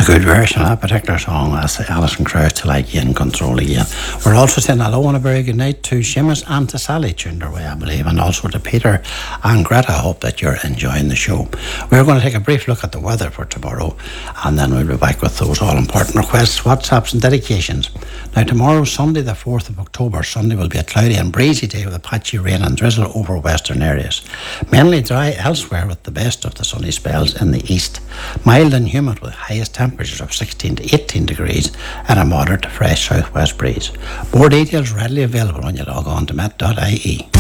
good version of that particular song. That's Alison Krauss, Till I Gain Control Again. We're also saying hello and a very good night to Seamus and to Sally tuned our way, I believe, and also to Peter and Greta. I hope that you're enjoying the show. We're going to take a brief look at the weather for tomorrow, and then we'll be back with those all-important requests, WhatsApps and dedications. Now, tomorrow, Sunday the 4th of October, Sunday will be a cloudy and breezy day with a patchy rain and drizzle over western areas. Mainly dry elsewhere with the best of the sunny spells in the east. Mild and humid with highest temperatures of 16 to 18 degrees and a moderate fresh southwest breeze. More details readily available when you log on to met.ie.